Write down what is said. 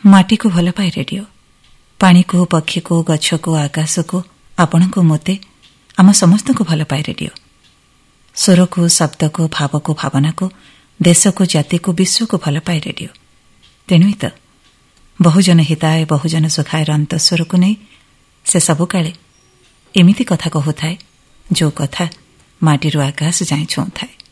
ମାଟିକୁ ଭଲ ପାଏ ରେଡିଓ। ପାଣିକୁ, ପକ୍ଷୀକୁ, ଗଛକୁ, ଆକାଶକୁ, ଆପଣଙ୍କୁ, ମୋତେ, ଆମ ସମସ୍ତଙ୍କୁ ଭଲ ପାଏ ରେଡିଓ। ସ୍ୱରକୁ, ଶବ୍ଦକୁ, ଭାବକୁ, ଭାବନାକୁ, ଦେଶକୁ, ଜାତିକୁ, ବିଶ୍ୱକୁ ଭଲ ପାଏ ରେଡିଓ। ତେଣୁ ତ ବହୁଜନ ହିତାୟ ବହୁଜନ ସୁଖାୟର ଅନ୍ତଃସ୍ୱରକୁ ନେଇ ସେ ସବୁକାଳେ ଏମିତି କଥା କହୁଥାଏ, ଯେଉଁ କଥା ମାଟିରୁ ଆକାଶ ଯାଏଁ ଛୁଉଁଥାଏ।